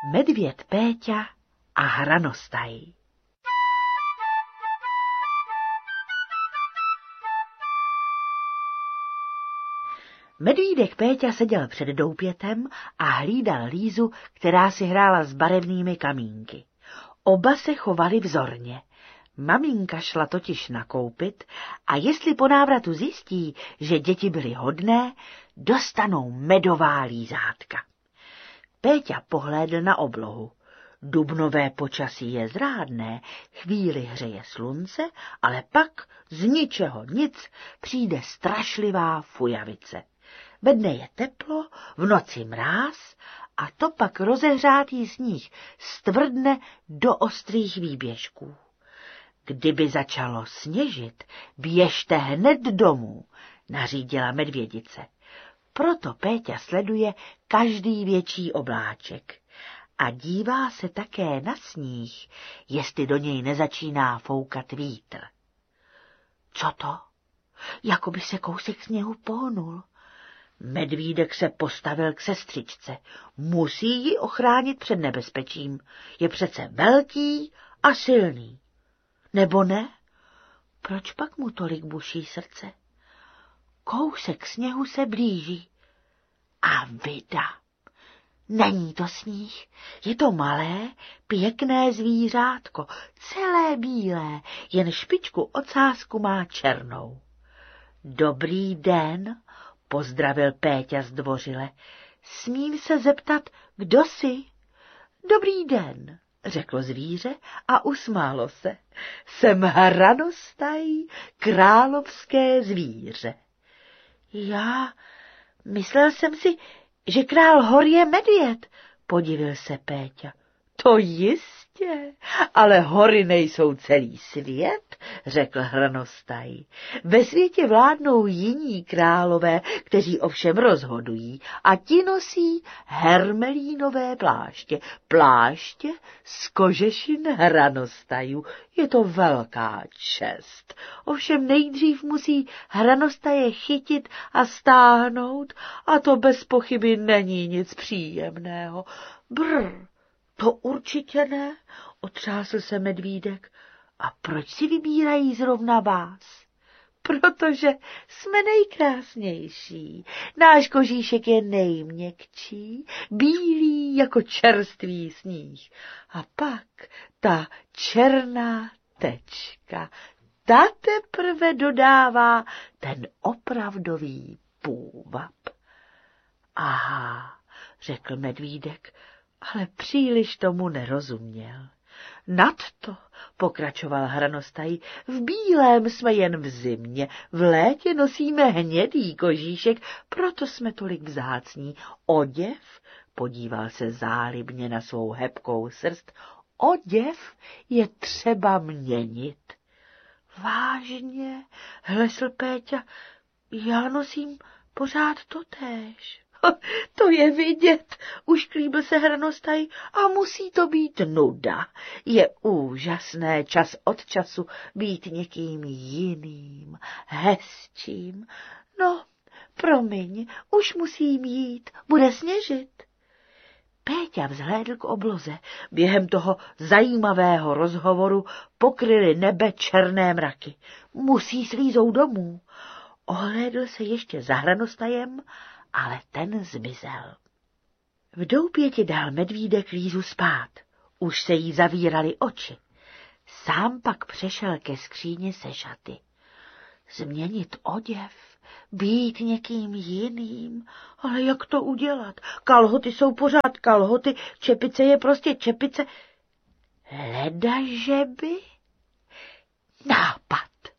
Medvěd Péťa a hranostaj. Medvídek Péťa seděl před doupětem a hlídal Lízu, která si hrála s barevnými kamínky. Oba se chovali vzorně. Maminka šla totiž nakoupit a jestli po návratu zjistí, že děti byly hodné, dostanou medová lízátka. Péťa pohlédl na oblohu. Dubnové počasí je zrádné, chvíli hřeje slunce, ale pak z ničeho nic přijde strašlivá fujavice. Ve dne je teplo, v noci mráz a to pak rozehřátý sníh stvrdne do ostrých výběžků. Kdyby začalo sněžit, běžte hned domů, nařídila medvědice. Proto Péťa sleduje každý větší obláček a dívá se také na sníh, jestli do něj nezačíná foukat vítr. Co to? Jako by se kousek sněhu pohnul. Medvídek se postavil k sestřičce. Musí ji ochránit před nebezpečím. Je přece velký a silný. Nebo ne? Proč pak mu tolik buší srdce? Kousek sněhu se blíží. A vida. Není to sníh, je to malé, pěkné zvířátko, celé bílé, jen špičku ocásku má černou. Dobrý den, pozdravil Péťa zdvořile. Smím se zeptat, kdo jsi? Dobrý den, řeklo zvíře a usmálo se. Jsem hranostaj, královské zvíře. Já myslel jsem si, že král hor je medvěd, podivil se Péťa. To jistě, ale hory nejsou celý svět, řekl hranostaj. Ve světě vládnou jiní králové, kteří ovšem rozhodují, a ti nosí hermelínové pláště, pláště z kožešin hranostajů. Je to velká čest. Ovšem nejdřív musí hranostaje chytit a stáhnout, a to bez pochyby není nic příjemného. Brr. To určitě ne, otřásl se medvídek. A proč si vybírají zrovna vás? Protože jsme nejkrásnější. Náš kožíšek je nejměkčí, bílý jako čerstvý sníh. A pak ta černá tečka, ta teprve dodává ten opravdový půvab. Aha, řekl medvídek, ale příliš tomu nerozuměl. Nadto, pokračoval hranostaj, v bílém jsme jen v zimě, v létě nosíme hnědý kožíšek, proto jsme tolik vzácní. Oděv, podíval se zálibně na svou hebkou srst, oděv je třeba měnit. Vážně, hlesl Péťa, já nosím pořád totéž. To je vidět, ušklíbil se hranostaj, a musí to být nuda. Je úžasné čas od času být někým jiným, hezčím. No, promiň, už musím jít, bude sněžit. Péťa vzhlédl k obloze. Během toho zajímavého rozhovoru pokryly nebe černé mraky. Musí s Lízou domů. Ohlédl se ještě za hranostajem, ale ten zmizel. V doupěti dal medvídek Lízu spát. Už se jí zavíraly oči. Sám pak přešel ke skříni se šaty. Změnit oděv, být někým jiným, ale jak to udělat? Kalhoty jsou pořád kalhoty, čepice je prostě čepice. Ledaže by? Nápad.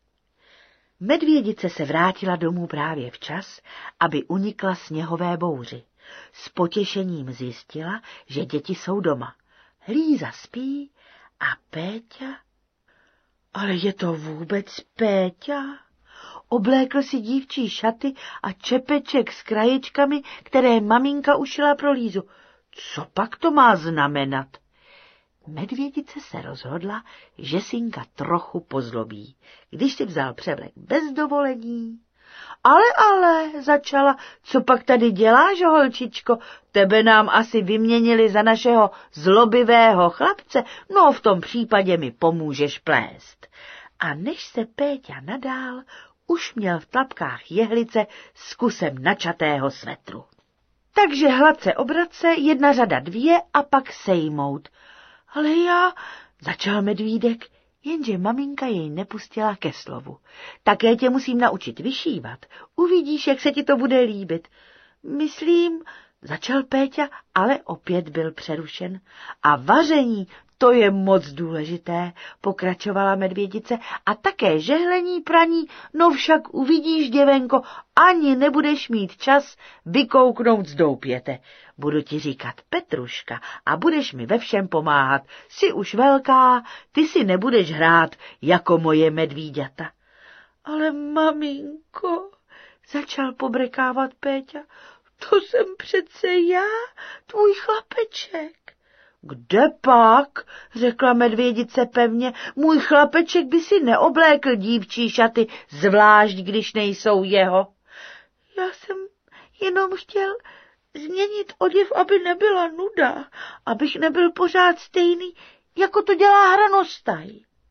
Medvědice se vrátila domů právě včas, aby unikla sněhové bouři. S potěšením zjistila, že děti jsou doma. Líza spí a Péťa? Ale je to vůbec Péťa? Oblékl si dívčí šaty a čepeček s krajičkami, které maminka ušila pro Lízu. Co pak to má znamenat? Medvědice se rozhodla, že synka trochu pozlobí. Když si vzal převlek bez dovolení, Ale, začala, co pak tady děláš, holčičko? Tebe nám asi vyměnili za našeho zlobivého chlapce, no v tom případě mi pomůžeš plést. A než se Péťa nadál, už měl v tlapkách jehlice s kusem načatého svetru. Takže hladce obrace, 1 řada 2 a pak sejmout. Ale já, začal medvídek, jenže maminka jej nepustila ke slovu. Také tě musím naučit vyšívat. Uvidíš, jak se ti to bude líbit. Myslím, začal Péťa, ale opět byl přerušen. A vaření, to je moc důležité, pokračovala medvědice, a také žehlení, praní, no však uvidíš, děvenko, ani nebudeš mít čas vykouknout z doupěte. Budu ti říkat Petruška a budeš mi ve všem pomáhat. Jsi už velká, ty si nebudeš hrát jako moje medvíďata. Ale maminko, začal pobrekávat Péťa, to jsem přece já, tvůj chlapeček. Kde pak, řekla medvědice pevně, můj chlapeček by si neoblékl dívčí šaty, zvlášť když nejsou jeho. Já jsem jenom chtěl změnit oděv, aby nebyla nuda, abych nebyl pořád stejný, jako to dělá hranostaj.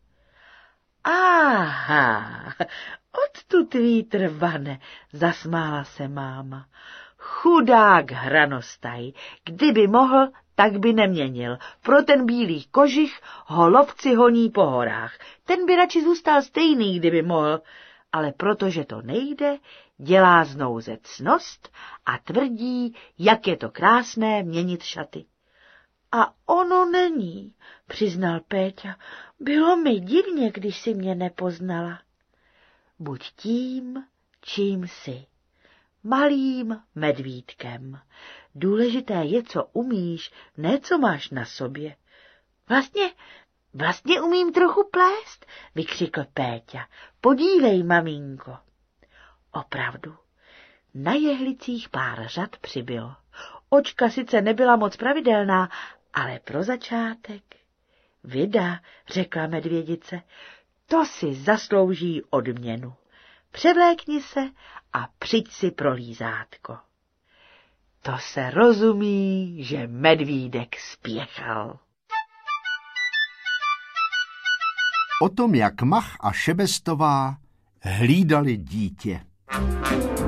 Aha, odtud vítr vane, zasmála se máma. Chudák hranostaj, kdyby mohl, tak by neměnil. Pro ten bílý kožich ho lovci honí po horách. Ten by radši zůstal stejný, kdyby mohl, ale protože to nejde, dělá z nouze ctnost a tvrdí, jak je to krásné měnit šaty. A ono není, přiznal Péťa. Bylo mi divně, když si mě nepoznala. Buď tím, čím jsi. Malým medvídkem. Důležité je, co umíš, ne co máš na sobě. Vlastně umím trochu plést, vykřikl Péťa. Podívej, maminko. Opravdu, na jehlicích pár řad přibylo. Očka sice nebyla moc pravidelná, ale pro začátek. Vida, řekla medvědice, to si zaslouží odměnu. Převlékni se a přijď si pro lízátko. To se rozumí, že medvídek spěchal. O tom, jak Mach a Šebestová hlídali dítě.